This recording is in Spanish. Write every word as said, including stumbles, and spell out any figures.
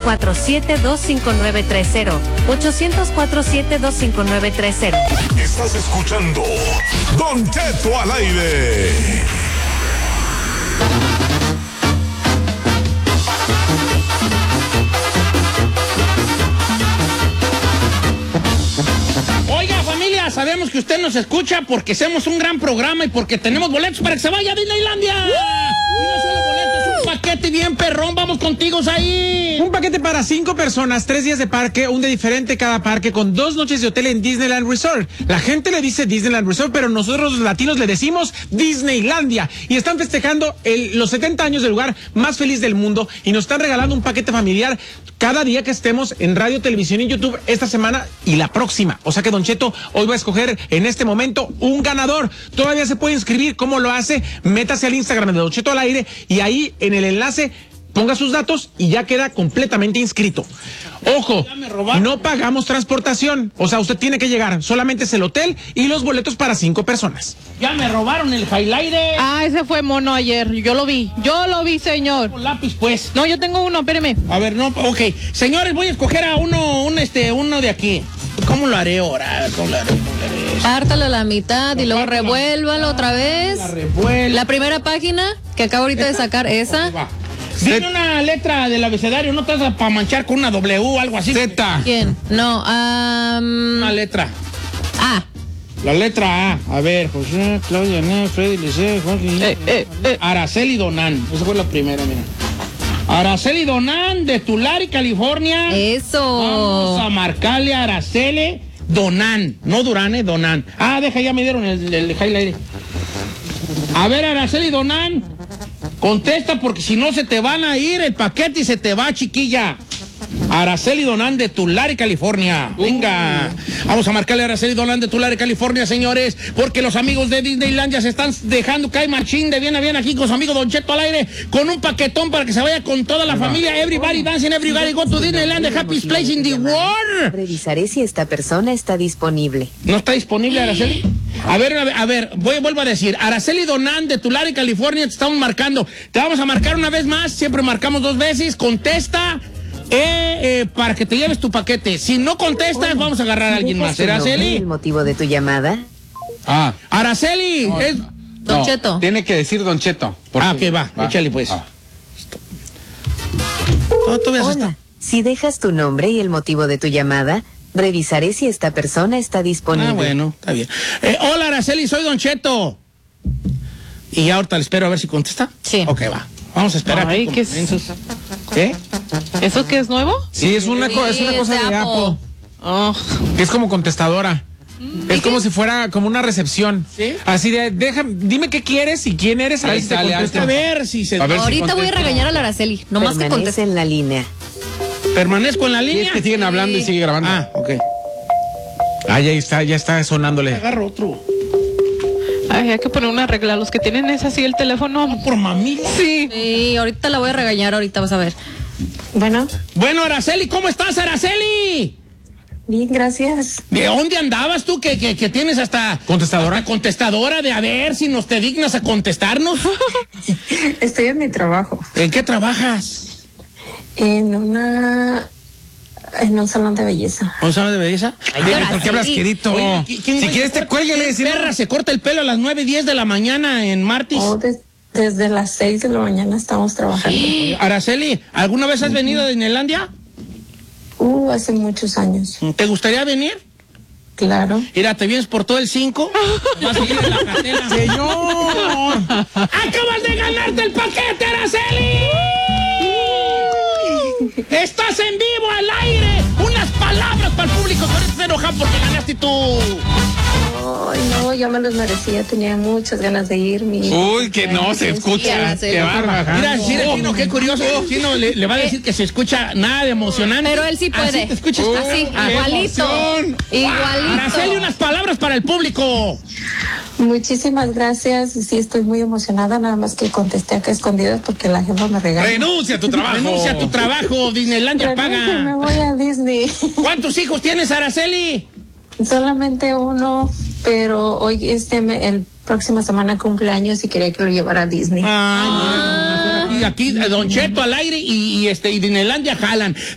cuatro siete, dos cinco nueve tres cero. ochocientos cuatro siete, dos cinco nueve tres cero. Estás escuchando Don Cheto al aire. Oiga, familia, sabemos que usted nos escucha porque hacemos un gran programa y porque tenemos boletos para que se vaya a Disneylandia. ¡Woo! Y no solo boletos, un paquete bien perrón. Vamos contigo ahí. Un paquete para cinco personas, tres días de parque, un día diferente cada parque, con dos noches de hotel en Disneyland Resort. La gente le dice Disneyland Resort, pero nosotros los latinos le decimos Disneylandia. Y están festejando el, los setenta años del lugar más feliz del mundo y nos están regalando un paquete familiar cada día que estemos en radio, televisión y YouTube esta semana y la próxima. O sea que Don Cheto hoy va a escoger en este momento un ganador. Todavía se puede inscribir. ¿Cómo lo hace? Métase al Instagram de Don Cheto al aire y ahí en el enlace ponga sus datos y ya queda completamente inscrito. Ojo, no pagamos transportación. O sea, usted tiene que llegar. Solamente es el hotel y los boletos para cinco personas. Ya me robaron el highlighter. Ah, ese fue mono ayer. Yo lo vi. Yo lo vi, señor. Un lápiz, pues. No, yo tengo uno, espéreme. A ver, no, ok. Señores, voy a escoger a uno, un este, uno de aquí. ¿Cómo lo haré ahora? ¿Cómo lo haré? ¿Cómo lo haré? Pártalo a la mitad y luego revuélvalo otra vez. La revuelvo. La primera página que acabo ahorita de sacar, esa. Dime una letra del abecedario, no te vas para manchar con una W o algo así. Z. ¿Quién? No, um... Una letra. A. La letra A. A ver, José, Claudia, Né, Freddy, Liceo, Jorge, Eh, eh, eh. Araceli Donán. Esa fue la primera, mira. Araceli Donán, de Tulare, California. Eso. Vamos a marcarle a Araceli Donán. No Durán, eh, Donán. Ah, deja, ya me dieron el, el highlight. A ver, Araceli Donán, contesta porque si no se te van a ir el paquete y se te va, chiquilla. Araceli Donán de Tulare, California. Venga, uh. vamos a marcarle a Araceli Donán de Tulare, California, señores, porque los amigos de Disneylandia se están dejando caer machín de bien a bien aquí con su amigo Don Cheto al aire, con un paquetón para que se vaya con toda la familia. Everybody dancing, everybody go to Disneyland, the happiest place in the world. Revisaré si esta persona está disponible. ¿No está disponible, Araceli? A ver, a ver, a ver, voy, vuelvo a decir, Araceli Donán de Tulare, California, te estamos marcando. Te vamos a marcar una vez más, siempre marcamos dos veces, contesta. Eh, eh, para que te lleves tu paquete. Si no contestas, Hola. vamos a agarrar a alguien más. ¿Araceli? ¿El motivo de tu llamada? Ah, Araceli. No, es... Don no, Cheto. Tiene que decir Don Cheto. Ah, que va, va, échale pues. Ah. No, Hola, está. Si dejas tu nombre y el motivo de tu llamada, revisaré si esta persona está disponible. Ah, bueno, está bien. Eh, hola, Araceli, soy Don Cheto. Y ya ahorita le espero a ver si contesta. Sí. Ok, va. Vamos a esperar. Ay, ¿qué es? ¿Qué? ¿Eso qué es nuevo? Sí, es una, sí, co es una cosa es de de Apple. Apple. Oh. Que es como contestadora. Mm, es como si fuera como una recepción. ¿Sí? Así de, deja, dime qué quieres y quién eres. A ver si te contesta. A ver si se... A ver Ahorita si voy a regañar a la Araceli. Nomás que Permanece conteste. en la línea. ¿Permanezco en la línea? Y es que siguen hablando y sigue grabando. Ah, ok. Ah, ya está, ya está sonándole. Agarro otro. Ay, hay que poner una regla. Los que tienen es así el teléfono. Por mamila. Sí. Sí, ahorita la voy a regañar, ahorita vas a ver. Bueno. Bueno, Araceli, ¿cómo estás, Araceli? Bien, gracias. ¿De dónde andabas tú que, que, que tienes hasta... ¿Contestadora? Hasta contestadora de a ver si nos te dignas a contestarnos? Estoy en mi trabajo. ¿En qué trabajas? En una... En un salón de belleza. ¿Un salón de belleza? Ay, ¿por qué hablas quedito? Oye, Si ¿quién, quieres te cuélgale. Si no... perra se corta el pelo a las nueve diez de la mañana en Martis? Oh, de, desde las seis de la mañana estamos trabajando. Araceli, ¿alguna vez has venido a Disneylandia? Uh, hace muchos años. ¿Te gustaría venir? Claro. Mira, ¿te vienes por todo el cinco? Vas a ir en la catena. ¡Señor! ¡Acabas de ganarte el paquete, Araceli! ¡Estás en vivo, al aire! ¡Unas palabras para el público! Con esto se enojan porque ganaste tú. Ay, no, ya me los merecía. Tenía muchas ganas de ir. Mi... Uy, que no se escucha. Sí, Qué bárbaro. Mira, mira, Chino, qué curioso. Chino le, le va a decir que se escucha nada de emocionante. Pero él sí puede. Así te escuchas. Uh, así, Ah, igualito. emoción. Igualito. Araceli, unas palabras para el público. Muchísimas gracias. Sí, estoy muy emocionada. Nada más que contesté acá escondidas porque la jefa me regaña. Renuncia a tu trabajo. Renuncia a tu trabajo. Disneylandia Renuncio, me paga. voy a Disney. ¿Cuántos hijos tienes, Araceli? Solamente uno, pero hoy este el próxima semana cumpleaños y quería que lo llevara a Disney. Ah, mira, aquí, aquí Don Cheto al aire y, y este y Disneylandia jalan.